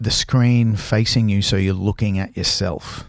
the screen facing you so you're looking at yourself,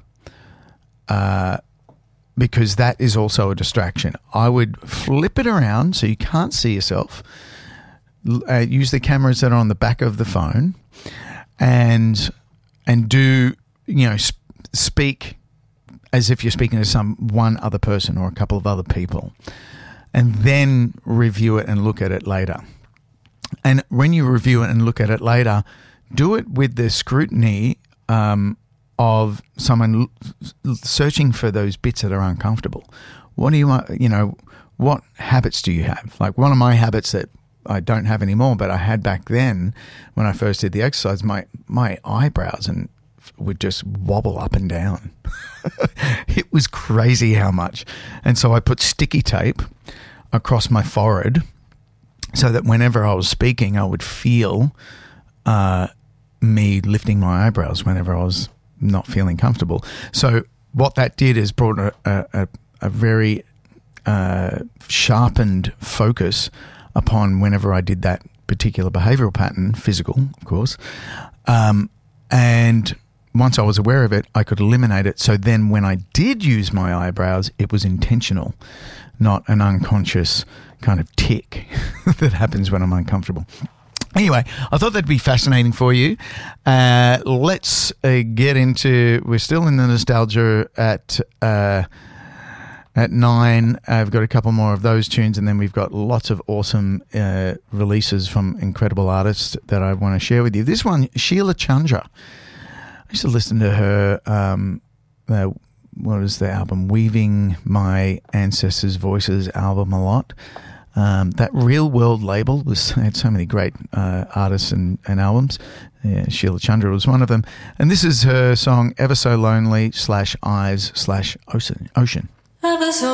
because that is also a distraction. I would flip it around so you can't see yourself. Use the cameras that are on the back of the phone, and do, speak as if you're speaking to one other person or a couple of other people, and then review it and look at it later. And when you review it and look at it later, do it with the scrutiny of someone searching for those bits that are uncomfortable. What do you want? What habits do you have? Like, one of my habits that I don't have anymore, but I had back then when I first did the exercise, my eyebrows would just wobble up and down. It was crazy how much. And so I put sticky tape across my forehead so that whenever I was speaking, I would feel me lifting my eyebrows whenever I was not feeling comfortable. So what that did is brought a very sharpened focus upon whenever I did that particular behavioral pattern, physical, of course. And once I was aware of it, I could eliminate it. So then when I did use my eyebrows, it was intentional, not an unconscious kind of tick that happens when I'm uncomfortable. Anyway, I thought that'd be fascinating for you. Let's get into, we're still in the nostalgia at 9. I've got a couple more of those tunes, and then we've got lots of awesome releases from incredible artists that I want to share with you. This one, Sheila Chandra. I used to listen to her, what was the album? Weaving My Ancestors' Voices album a lot. That Real World label had so many great artists and albums. Yeah, Sheila Chandra was one of them. And this is her song, Ever So Lonely /Eyes/Ocean. Ever so